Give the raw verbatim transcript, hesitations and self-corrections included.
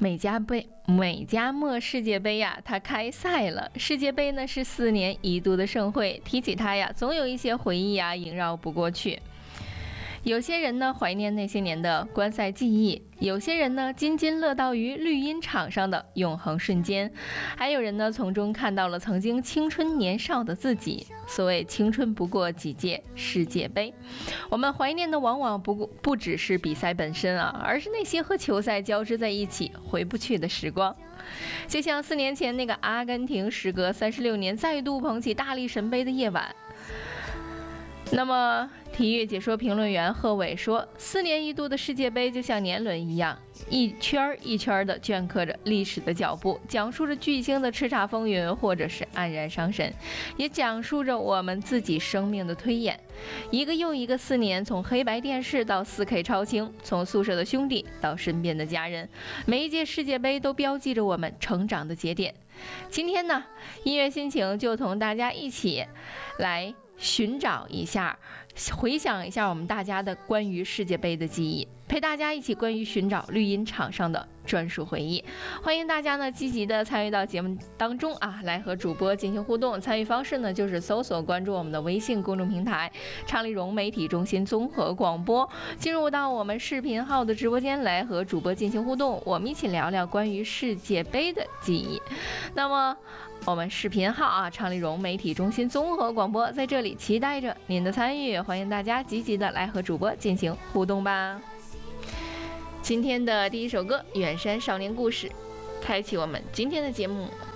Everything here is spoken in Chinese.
美加杯美加墨世界杯呀，它开赛了。世界杯呢是四年一度的盛会，提起它呀，总有一些回忆啊萦绕不过去。有些人呢怀念那些年的观赛记忆，有些人呢津津乐道于绿茵场上的永恒瞬间，还有人呢从中看到了曾经青春年少的自己。所谓青春不过几届世界杯，我们怀念的往往不不只是比赛本身啊，而是那些和球赛交织在一起回不去的时光。就像四年前那个阿根廷时隔三十六年再度捧起大力神杯的夜晚。那么体育解说评论员贺伟说，四年一度的世界杯就像年轮一样，一圈一圈的镌刻着历史的脚步，讲述着巨星的叱咤风云，或者是黯然伤神，也讲述着我们自己生命的推演。一个又一个四年，从黑白电视到 四 K 超清，从宿舍的兄弟到身边的家人，每一届世界杯都标记着我们成长的节点。今天呢，音乐心情就同大家一起来寻找一下，回想一下我们大家的关于世界杯的记忆，陪大家一起关于寻找绿茵场上的专属回忆。欢迎大家呢积极的参与到节目当中啊，来和主播进行互动。参与方式呢就是搜索关注我们的微信公众平台畅丽蓉媒体中心综合广播，进入到我们视频号的直播间来和主播进行互动，我们一起聊聊关于世界杯的记忆。那么我们视频号啊，畅丽蓉媒体中心综合广播在这里期待着您的参与，欢迎大家积极的来和主播进行互动吧。今天的第一首歌《远山少年故事》，开启我们今天的节目。